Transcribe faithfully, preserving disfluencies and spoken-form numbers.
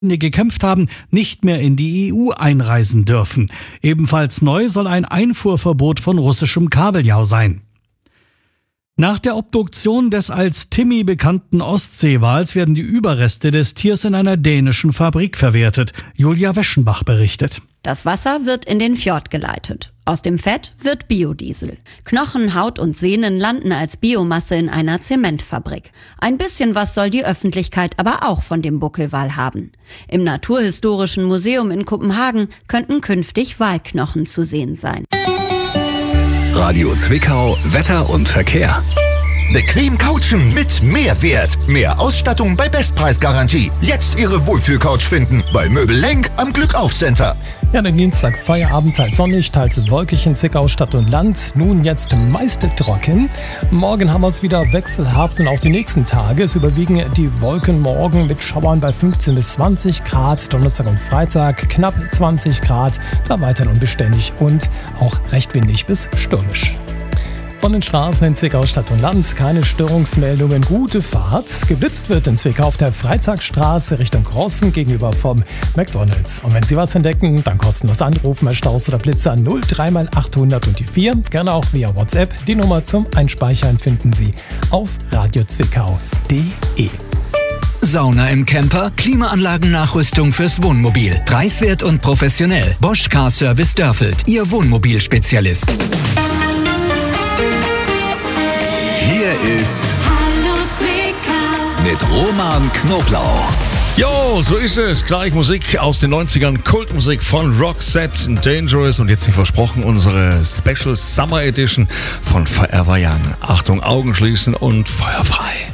gekämpft haben, nicht mehr in die E U einreisen dürfen. Ebenfalls neu soll ein Einfuhrverbot von russischem Kabeljau sein. Nach der Obduktion des als Timmy bekannten Ostseewals werden die Überreste des Tiers in einer dänischen Fabrik verwertet. Julia Weschenbach berichtet. Das Wasser wird in den Fjord geleitet. Aus dem Fett wird Biodiesel. Knochen, Haut und Sehnen landen als Biomasse in einer Zementfabrik. Ein bisschen was soll die Öffentlichkeit aber auch von dem Buckelwal haben. Im Naturhistorischen Museum in Kopenhagen könnten künftig Walknochen zu sehen sein. Radio Zwickau, Wetter und Verkehr. Bequem couchen mit Mehrwert. Mehr Ausstattung bei Bestpreisgarantie. Jetzt Ihre Wohlfühlcouch finden bei Möbel Lenk am Glückauf-Center. Ja, der Dienstag, Feierabend, teils sonnig, teils wolkig in Zwickau, Stadt und Land. Nun jetzt meist trocken. Morgen haben wir es wieder wechselhaft und auch die nächsten Tage. Es überwiegen die Wolken morgen mit Schauern bei fünfzehn bis zwanzig Grad. Donnerstag und Freitag knapp zwanzig Grad. Da weiterhin unbeständig und auch recht windig bis stürmisch. Von den Straßen in Zwickau, Stadt und Land keine Störungsmeldungen, gute Fahrt. Geblitzt wird in Zwickau auf der Freitagsstraße Richtung Rossen gegenüber vom McDonalds. Und wenn Sie was entdecken, dann kostenlos anrufen bei Staus oder Blitzer null drei mal achthundert und die vier. Gerne auch via WhatsApp. Die Nummer zum Einspeichern finden Sie auf radiozwickau punkt de. Sauna im Camper, Klimaanlagennachrüstung fürs Wohnmobil. Preiswert und professionell. Bosch Car Service Dörfeld, Ihr Wohnmobilspezialist. Hier ist Hallo Zwickau mit Roman Knoblauch. Jo, so ist es. Gleich Musik aus den neunzigern, Kultmusik von Roxette und Dangerous. Und jetzt wie versprochen unsere Special Summer Edition von Forever Young. Achtung, Augen schließen und Feuer frei.